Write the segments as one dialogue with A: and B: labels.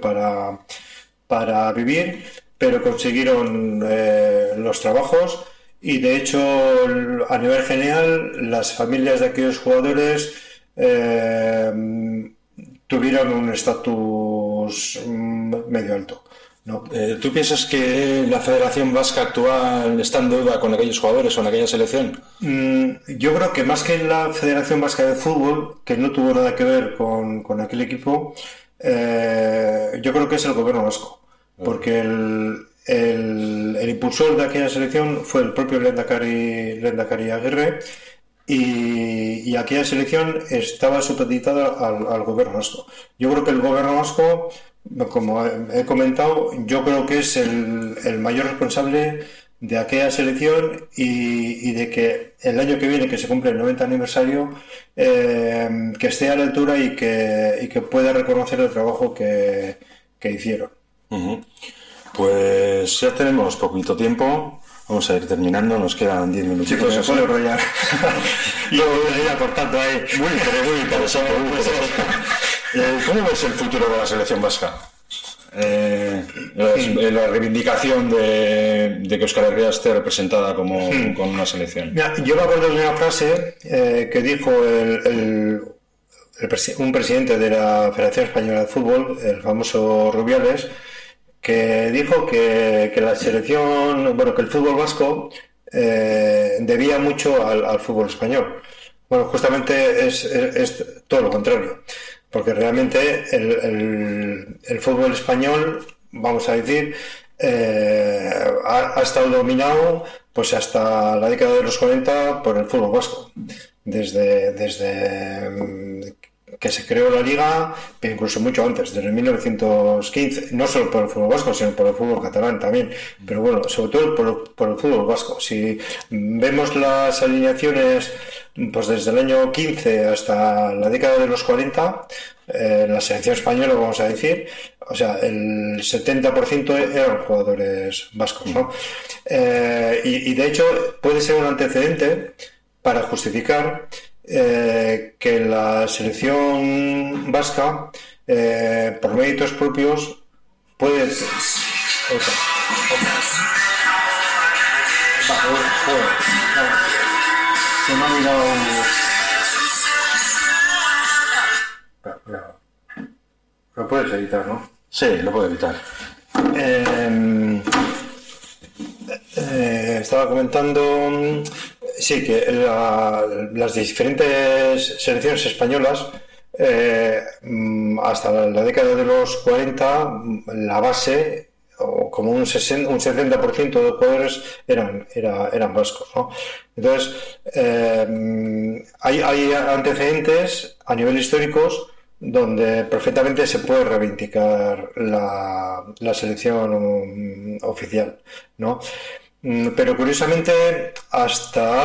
A: para vivir, pero consiguieron los trabajos y de hecho a nivel general las familias de aquellos jugadores tuvieron un estatus medio alto, ¿no?
B: ¿Tú piensas que la Federación Vasca actual está en deuda con aquellos jugadores o en aquella selección?
A: Yo creo que más que la Federación Vasca de Fútbol, que no tuvo nada que ver con aquel equipo, yo creo que es el gobierno vasco, porque el impulsor de aquella selección fue el propio Lehendakari Aguirre, y aquella selección estaba supeditada al gobierno vasco. Yo creo que el gobierno vasco, como he comentado, yo creo que es el mayor responsable de aquella selección y de que el año que viene, que se cumple el 90 aniversario, que esté a la altura y que pueda reconocer el trabajo que hicieron.
B: Uh-huh. Pues ya tenemos poquito tiempo. Vamos a ir terminando, nos quedan 10 minutos.
A: Sí, pues se puede enrollar. Yo voy a ir acortando ahí.
B: Muy interesante. ¿Cómo ves el futuro de la selección vasca? La reivindicación de que Euskal Herria esté representada con una selección.
A: Mira, yo me acuerdo de una frase que dijo un presidente de la Federación Española de Fútbol, el famoso Rubiales, que dijo que la selección, que el fútbol vasco debía mucho al fútbol español. Bueno, justamente es todo lo contrario, porque realmente el fútbol español, vamos a decir, ha estado dominado pues hasta la década de los 40 por el fútbol vasco, desde que se creó la liga, pero incluso mucho antes, desde 1915, no solo por el fútbol vasco, sino por el fútbol catalán también, pero bueno, sobre todo por el fútbol vasco. Si vemos las alineaciones, pues desde el año 15 hasta la década de los 40, la selección española, vamos a decir, o sea, el 70% eran jugadores vascos, ¿no? Y de hecho puede ser un antecedente para justificar que la selección vasca, por méritos propios, puede... Se me ha mirado... Lo puedes editar, ¿no?
B: Sí, lo puedo editar.
A: Estaba comentando... Sí, que las diferentes selecciones españolas, hasta la década de los 40, la base, o como un 70% de jugadores eran vascos, ¿no? Entonces, hay antecedentes a nivel históricos donde perfectamente se puede reivindicar la selección oficial, ¿no? Pero curiosamente hasta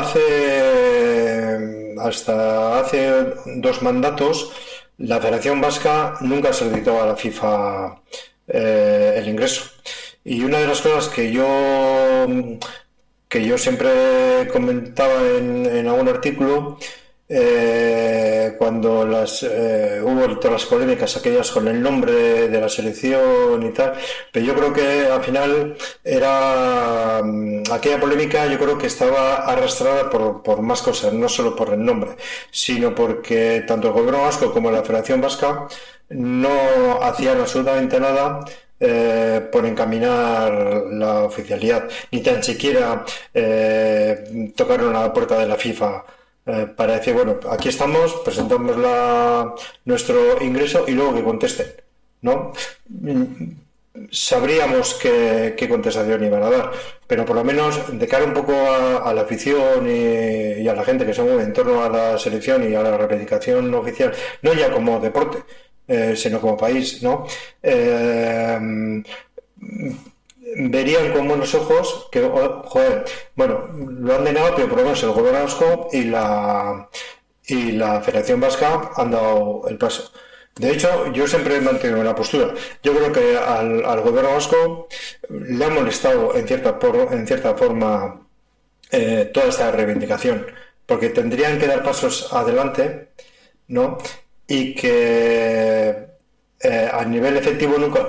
A: hace 2 mandatos la Federación Vasca nunca solicitó a la FIFA el ingreso, y una de las cosas que yo siempre comentaba en algún artículo, cuando hubo todas las polémicas aquellas con el nombre de la selección y tal, pero yo creo que al final aquella polémica, yo creo que estaba arrastrada por más cosas, no solo por el nombre, sino porque tanto el gobierno vasco como la Federación Vasca no hacían absolutamente nada por encaminar la oficialidad, ni tan siquiera tocaron a la puerta de la FIFA para decir, bueno, aquí estamos, presentamos nuestro ingreso y luego que contesten, ¿no? Sabríamos qué contestación iban a dar, pero por lo menos de cara un poco a la afición y a la gente que se mueve en torno a la selección y a la reivindicación oficial, no ya como deporte, sino como país, ¿no? Verían con buenos ojos que, joder, bueno, lo han denegado, pero por lo menos el gobierno vasco y la Federación Vasca han dado el paso. De hecho, yo siempre he mantenido una postura. Yo creo que al gobierno vasco le ha molestado en cierta forma toda esta reivindicación, porque tendrían que dar pasos adelante, ¿no? Y que a nivel efectivo nunca